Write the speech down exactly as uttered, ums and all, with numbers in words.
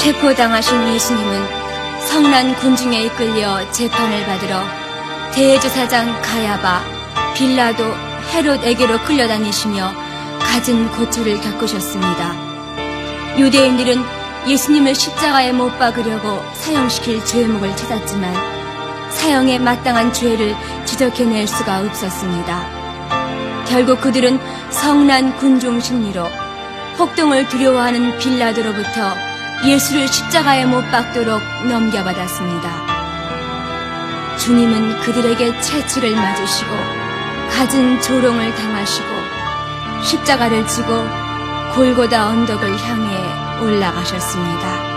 체포당하신 예수님은 성난 군중에 이끌려 재판을 받으러 대제사장 가야바, 빌라도, 헤롯에게로 끌려다니시며 갖은 고초를 겪으셨습니다. 유대인들은 예수님을 십자가에 못 박으려고 사형시킬 죄목을 찾았지만 사형에 마땅한 죄를 지적해낼 수가 없었습니다. 결국 그들은 성난 군중 심리로 폭동을 두려워하는 빌라도로부터 예수를 십자가에 못 박도록 넘겨받았습니다. 주님은 그들에게 채찍을 맞으시고 갖은 조롱을 당하시고 십자가를 지고 골고다 언덕을 향해 올라가셨습니다.